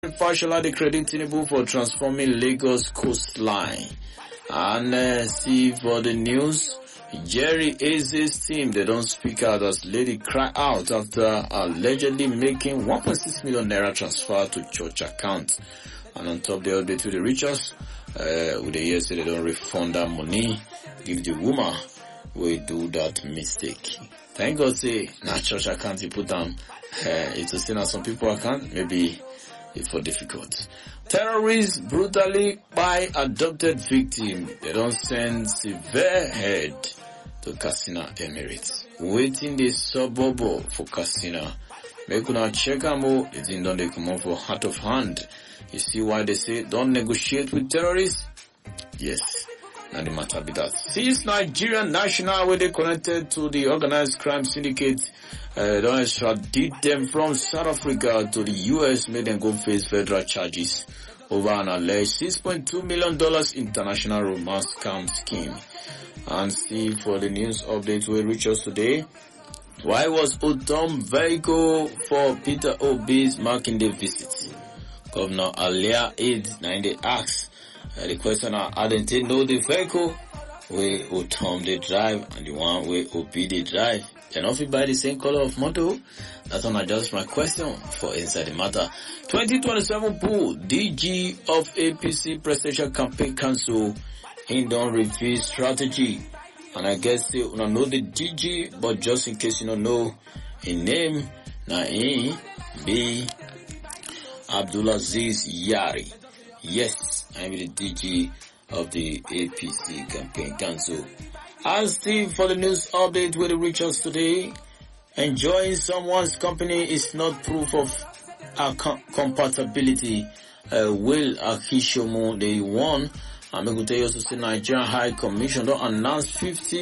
Fashola dey credit Tinubu for transforming Lagos coastline. And see for the news, Jerry Eze's team, they don't speak out as lady cry out after allegedly making 1.6 million naira transfer to church account. And on top the update to the richest, with the years they don't refund that money, give the woman we do that mistake. Thank God say, na church account you put down, it's a sin on some people account, maybe it's for difficult. Terrorists brutally by adopted victim. They don't send severe head to Katsina Emirates. Waiting the suburb for Katsina. Make una check am o. It didn't don dey come on for heart of hand. You see why they say don't negotiate with terrorists? Yes. Now the matter be that. Since Nigerian national where they connected to the organized crime syndicate, don't extradite them from South Africa to the US, made them go face federal charges over an alleged $6.2 million international romance scam scheme. And see for the news update will reach us today. Why was Utom vehicle for Peter Obi's Makinde visit? Governor Alia Aid 90 asks. The question I didn't know the vehicle where Utom they drive and the one where Obi they drive. They're not fit buy the same color of motor. That's one just my question for Inside the Matter. 2027 poll, DG of APC Presidential Campaign Council in don't review strategy. And I guess you don't know the DG, but just in case you don't know his name, now he be Abdulaziz Yari. Yes, I'm the DG of the APC Campaign Council. As for the news update with the reach us today, enjoying someone's company is not proof of compatibility. Will Akishomo, they won. I'm going to tell you also say Nigerian High Commission don't announce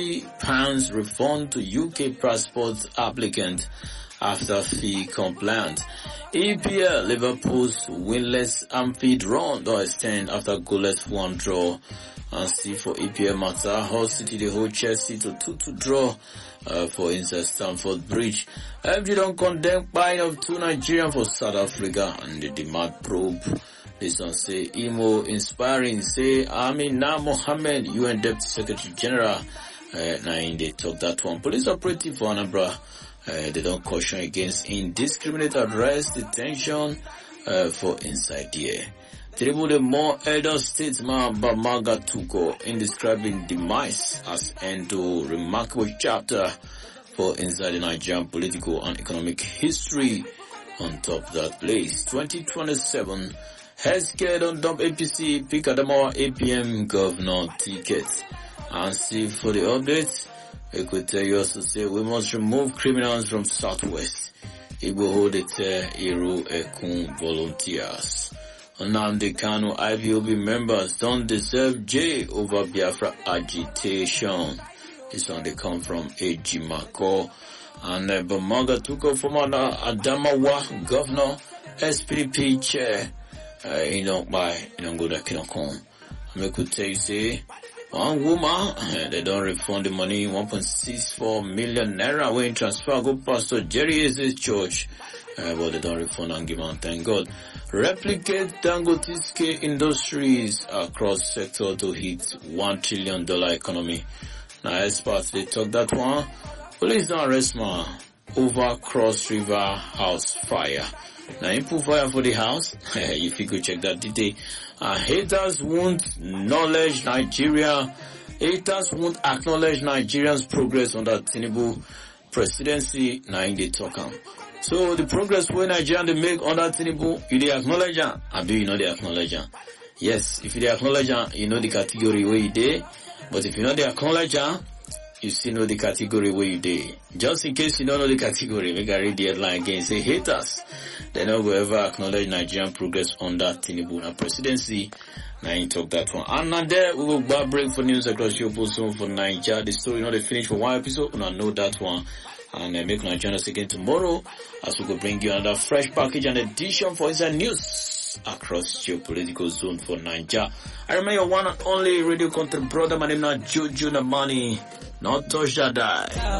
£50 refund to UK passport applicant after fee compliant. EPL Liverpool's winless Anfield run don't extend after goalless 1 draw. And see for EPL matter, Hull City they hold Chelsea to 2-2 draw for inside Stamford Bridge. FG don't condemn buying of 2 Nigerians for South Africa and the demand probe. This one say Imo inspiring say Amina Mohammed, UN Deputy Secretary General. Now they talk that one. Police operative for Anambra. They don't caution against indiscriminate arrest, detention for inside here. Triple the more elder statesman Bamaga Tuko in describing demise as end to remarkable chapter for inside the Nigerian political and economic history. On top of that place, 2027 healthcare on dump APC pick Adamawa APM governor ticket. And see for the updates, we could tell you also say we must remove criminals from Southwest. It will hold it Iru Ekun volunteers. Nnamdi Kanu IPOB members don't deserve J over Biafra agitation. This one they come from Ejimako. And Bamaga Tuko from Adamawa governor, SPDP chair, you don't go that Kinokon. I could tell you say, one woman, they don't refund the money, 1.64 million naira when transfer go Pastor Jerry Eze's church. But they don't refund and give on, thank God. Replicate Dangote's industries across sector to hit $1 trillion economy. Now experts, they talk that one. Police don't arrest man over Cross River house fire. Now input fire for the house. If you go check that detail. Haters won't acknowledge Nigerians' progress under Tinubu presidency. Now in the talk. So the progress where Nigeria they make under Tinubu, you they acknowledge them, and do you know they acknowledge them? Yes, if you they acknowledge them, you know the category where you dey. But if you know they acknowledge them, you still know the category where you dey. Just in case you don't know the category, make I read the headline again. Say haters, they don't go ever acknowledge Nigerian progress under Tinubu presidency. Now you talk that one. And now there we will go break for news across your post for Nigeria. The story not finished for one episode, and I know that one. And make Nigeria join us again tomorrow as we will bring you another fresh package and edition for inside news across geopolitical zone for Nigeria. I remember your one and only radio content brother. My name is Jojo Namani. Not touch that die.